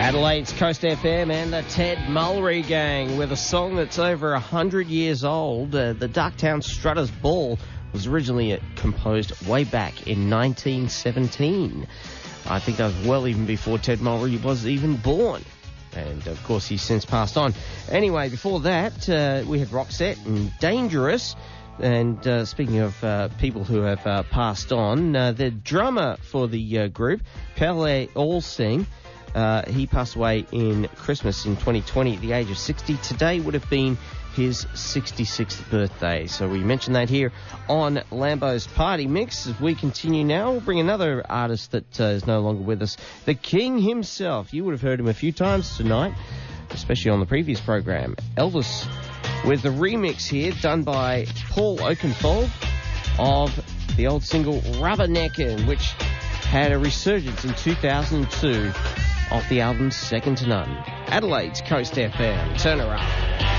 Adelaide's Coast FM and the Ted Mulry Gang with a song that's over 100 years old. The Darktown Strutters Ball was originally composed way back in 1917. I think that was well even before Ted Mulry was even born. And, of course, he's since passed on. Anyway, before that, we had Roxette and Dangerous. And speaking of people who have passed on, the drummer for the group, Pele Allsing, he passed away in Christmas in 2020 at the age of 60. Today would have been his 66th birthday. So we mentioned that here on Lambo's Party Mix. As we continue now, we'll bring another artist that is no longer with us, the King himself. You would have heard him a few times tonight, especially on the previous program. Elvis with the remix here done by Paul Oakenfold of the old single Rubberneckin', which had a resurgence in 2002 off the album Second to None. Adelaide's Coast FM. Turn her up.